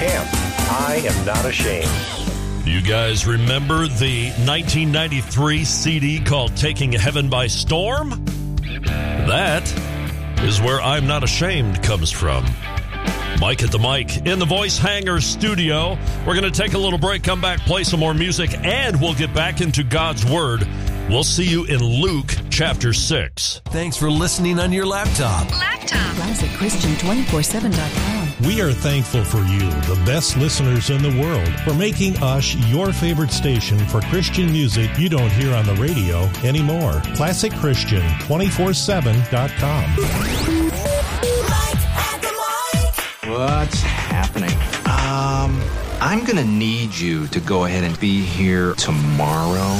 Camp, I Am Not Ashamed. You guys remember the 1993 CD called Taking Heaven by Storm? That is where I'm Not Ashamed comes from. Mike at the mic in the Voice Hanger studio. We're going to take a little break, come back, play some more music, and we'll get back into God's Word. We'll see you in Luke chapter 6. Thanks for listening on your laptop. ClassicChristian247.com. We are thankful for you, the best listeners in the world, for making us your favorite station for Christian music you don't hear on the radio anymore. ClassicChristian247.com. What's happening? I'm gonna need you to go ahead and be here tomorrow.